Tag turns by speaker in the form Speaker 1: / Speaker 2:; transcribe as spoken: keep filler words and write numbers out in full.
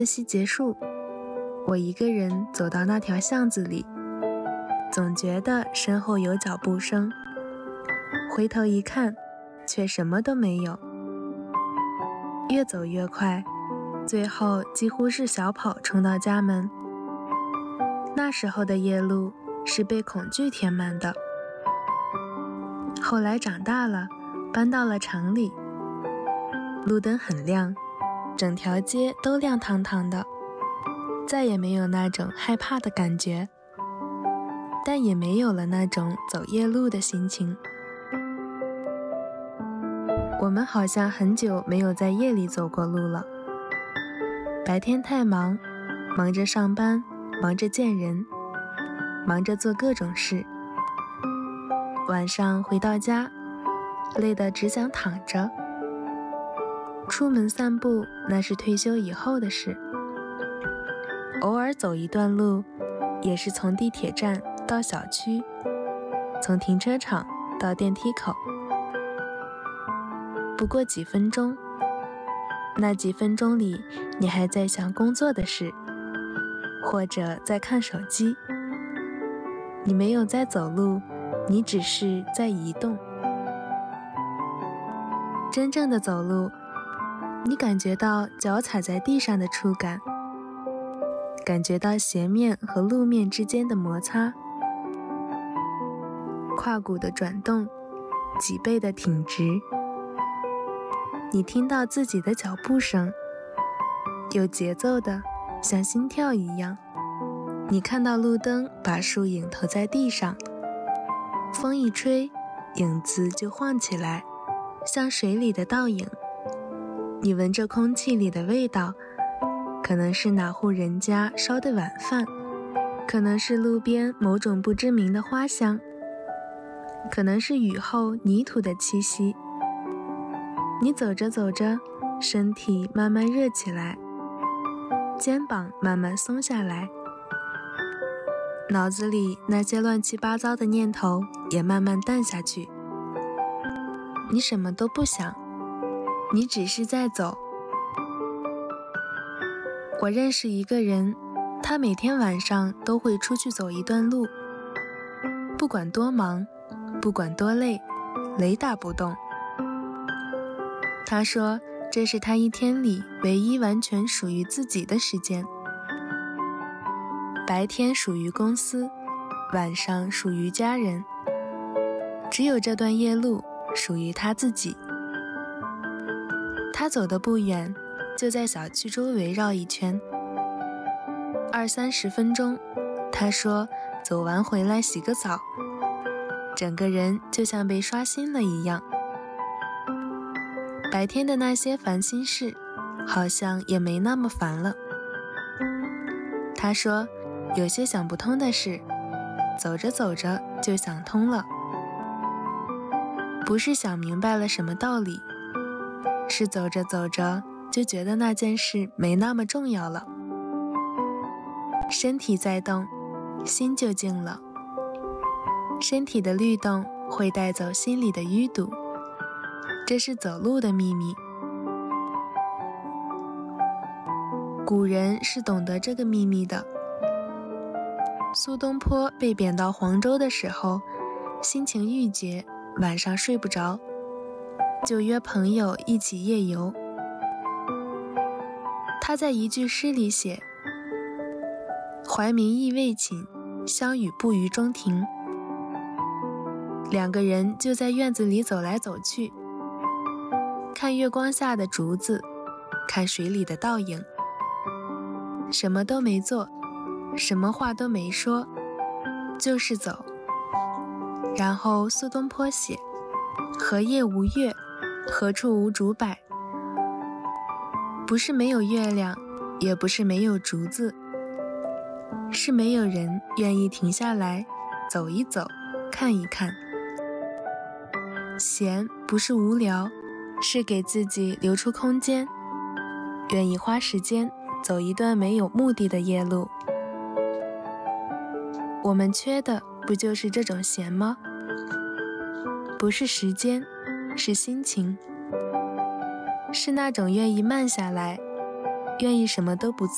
Speaker 1: 自习结束，我一个人走到那条巷子里，总觉得身后有脚步声，回头一看，却什么都没有。越走越快，最后几乎是小跑冲到家门。那时候的夜路是被恐惧填满的。后来长大了，搬到了城里，路灯很亮，整条街都亮堂堂的，再也没有那种害怕的感觉，但也没有了那种走夜路的心情。我们好像很久没有在夜里走过路了。白天太忙，忙着上班，忙着见人，忙着做各种事。晚上回到家，累得只想躺着。出门散步，那是退休以后的事。偶尔走一段路，也是从地铁站到小区，从停车场到电梯口。不过几分钟，那几分钟里，你还在想工作的事，或者在看手机。你没有在走路，你只是在移动。真正的走路，你感觉到脚踩在地上的触感，感觉到鞋面和路面之间的摩擦，胯骨的转动，脊背的挺直。你听到自己的脚步声，有节奏的，像心跳一样。你看到路灯把树影投在地上，风一吹，影子就晃起来，像水里的倒影。你闻着空气里的味道，可能是哪户人家烧的晚饭，可能是路边某种不知名的花香，可能是雨后泥土的气息。你走着走着，身体慢慢热起来，肩膀慢慢松下来，脑子里那些乱七八糟的念头也慢慢淡下去。你什么都不想，你只是在走。我认识一个人，他每天晚上都会出去走一段路，不管多忙，不管多累，雷打不动。他说，这是他一天里唯一完全属于自己的时间。白天属于公司，晚上属于家人，只有这段夜路属于他自己。他走得不远，就在小区周围绕一圈，二三十分钟。他说，走完回来洗个澡，整个人就像被刷新了一样。白天的那些烦心事，好像也没那么烦了。他说，有些想不通的事，走着走着就想通了。不是想明白了什么道理，是走着走着就觉得那件事没那么重要了。身体在动，心就静了。身体的律动会带走心里的淤堵，这是走路的秘密。古人是懂得这个秘密的。苏东坡被贬到黄州的时候，心情郁结，晚上睡不着，就约朋友一起夜游。他在一句诗里写，怀民意未寝，相与步于中庭。两个人就在院子里走来走去，看月光下的竹子，看水里的倒影，什么都没做，什么话都没说，就是走。然后苏东坡写，何夜无月，何处无竹柏。不是没有月亮，也不是没有竹子，是没有人愿意停下来走一走，看一看。闲不是无聊，是给自己留出空间，愿意花时间走一段没有目的的夜路。我们缺的不就是这种闲吗？不是时间，是心情，是那种愿意慢下来，愿意什么都不做，